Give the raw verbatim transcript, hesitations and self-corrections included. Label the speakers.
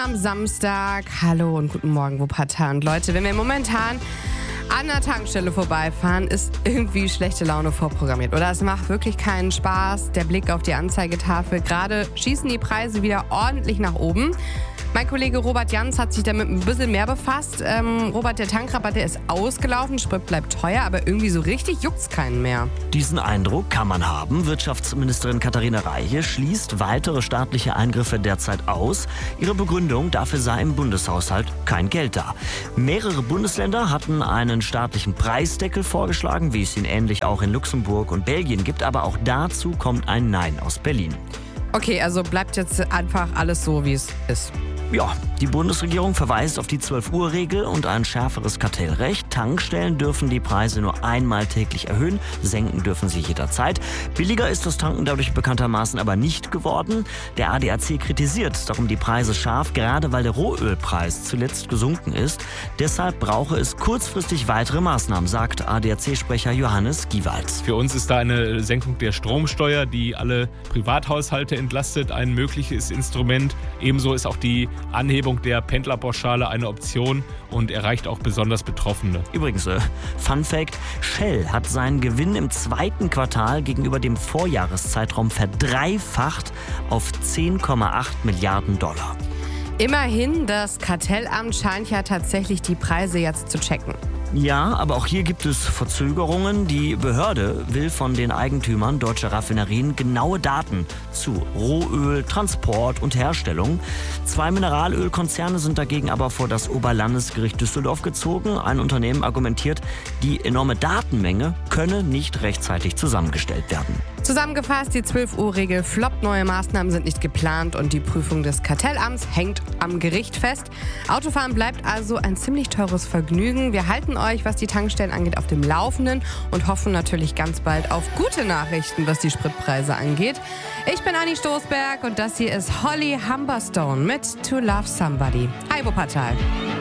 Speaker 1: Am Samstag, hallo und guten Morgen, Wuppertal. Und Leute, wenn wir momentan an der Tankstelle vorbeifahren, ist irgendwie schlechte Laune vorprogrammiert. Oder es macht wirklich keinen Spaß. Der Blick auf die Anzeigetafel. Gerade schießen die Preise wieder ordentlich nach oben. Mein Kollege Robert Jans hat sich damit ein bisschen mehr befasst. Ähm, Robert, der Tankrabatt, der ist ausgelaufen, Sprit bleibt teuer, aber irgendwie so richtig juckt's keinen mehr.
Speaker 2: Diesen Eindruck kann man haben. Wirtschaftsministerin Katharina Reiche schließt weitere staatliche Eingriffe derzeit aus. Ihre Begründung, dafür sei im Bundeshaushalt kein Geld da. Mehrere Bundesländer hatten einen staatlichen Preisdeckel vorgeschlagen, wie es ihn ähnlich auch in Luxemburg und Belgien gibt. Aber auch dazu kommt ein Nein aus Berlin.
Speaker 1: Okay, also bleibt jetzt einfach alles so, wie es ist.
Speaker 2: Ja, die Bundesregierung verweist auf die zwölf-Uhr-Regel und ein schärferes Kartellrecht. Tankstellen dürfen die Preise nur einmal täglich erhöhen, senken dürfen sie jederzeit. Billiger ist das Tanken dadurch bekanntermaßen aber nicht geworden. Der A D A C kritisiert darum die Preise scharf, gerade weil der Rohölpreis zuletzt gesunken ist. Deshalb brauche es kurzfristig weitere Maßnahmen, sagt A D A C-Sprecher Johannes Giewalds.
Speaker 3: Für uns ist da eine Senkung der Stromsteuer, die alle Privathaushalte entlastet, ein mögliches Instrument. Ebenso ist auch die Anhebung der Pendlerpauschale eine Option und erreicht auch besonders Betroffene.
Speaker 2: Übrigens, äh, Fun Fact, Shell hat seinen Gewinn im zweiten Quartal gegenüber dem Vorjahreszeitraum verdreifacht auf zehn Komma acht Milliarden Dollar.
Speaker 1: Immerhin, das Kartellamt scheint ja tatsächlich die Preise jetzt zu checken.
Speaker 2: Ja, aber auch hier gibt es Verzögerungen. Die Behörde will von den Eigentümern deutscher Raffinerien genaue Daten zu Rohöl, Transport und Herstellung. Zwei Mineralölkonzerne sind dagegen aber vor das Oberlandesgericht Düsseldorf gezogen. Ein Unternehmen argumentiert, die enorme Datenmenge könne nicht rechtzeitig zusammengestellt werden.
Speaker 1: Zusammengefasst, die zwölf-Uhr-Regel floppt, neue Maßnahmen sind nicht geplant und die Prüfung des Kartellamts hängt am Gericht fest. Autofahren bleibt also ein ziemlich teures Vergnügen. Wir halten euch, was die Tankstellen angeht, auf dem Laufenden und hoffen natürlich ganz bald auf gute Nachrichten, was die Spritpreise angeht. Ich bin Anni Stoßberg und das hier ist Holly Humberstone mit To Love Somebody. Hi Wuppertal.